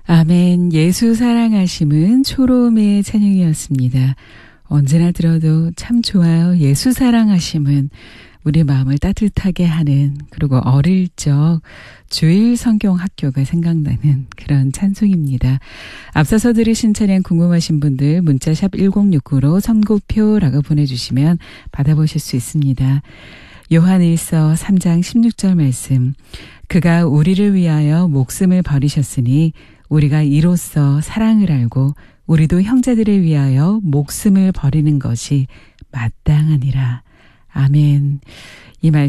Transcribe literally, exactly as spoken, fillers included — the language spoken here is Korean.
아멘. 예수 사랑하심은 초롬의 찬양이었습니다. 언제나 들어도 참 좋아요. 예수 사랑하심은 우리 마음을 따뜻하게 하는, 그리고 어릴 적 주일 성경 학교가 생각나는 그런 찬송입니다. 앞서서 들으신 찬양 궁금하신 분들 문자샵 일공육구로 선고표라고 보내주시면 받아보실 수 있습니다. 요한일서 삼 장 십육 절 말씀, 그가 우리를 위하여 목숨을 버리셨으니 우리가 이로써 사랑을 알고 우리도 형제들을 위하여 목숨을 버리는 것이 마땅하니라. 아멘. 이 말씀